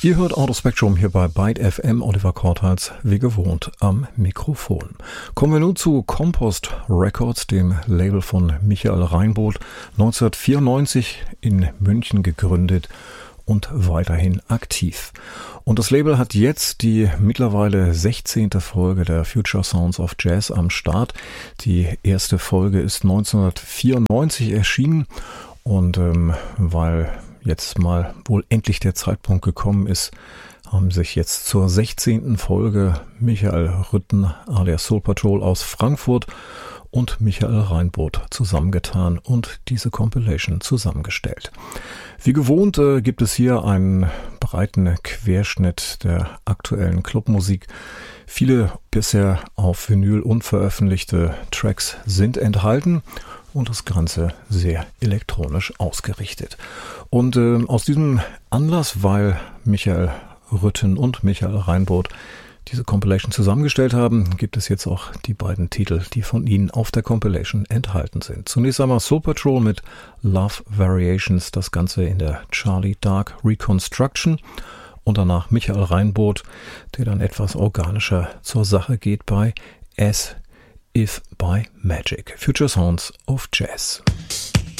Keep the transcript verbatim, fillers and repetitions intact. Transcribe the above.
Ihr hört Auto Spectrum hier bei Byte F M, Oliver Korthals, wie gewohnt, am Mikrofon. Kommen wir nun zu Compost Records, dem Label von Michael Reinboth, neunzehnhundertvierundneunzig in München gegründet und weiterhin aktiv. Und das Label hat jetzt die mittlerweile sechzehnte Folge der Future Sounds of Jazz am Start. Die erste Folge ist neunzehnhundertvierundneunzig erschienen und ähm, weil jetzt mal wohl endlich der Zeitpunkt gekommen ist, haben sich jetzt zur sechzehnten Folge Michael Rütten alias Soul Patrol aus Frankfurt und Michael Reinboth zusammengetan und diese Compilation zusammengestellt. Wie gewohnt äh, gibt es hier einen breiten Querschnitt der aktuellen Clubmusik. Viele bisher auf Vinyl unveröffentlichte Tracks sind enthalten und das Ganze sehr elektronisch ausgerichtet. Und äh, aus diesem Anlass, weil Michael Rütten und Michael Reinboth diese Compilation zusammengestellt haben, gibt es jetzt auch die beiden Titel, die von ihnen auf der Compilation enthalten sind. Zunächst einmal Soul Patrol mit Love Variations, das Ganze in der Charlie Dark Reconstruction. Und danach Michael Reinboth, der dann etwas organischer zur Sache geht bei As If by Magic. Future Sounds of Jazz.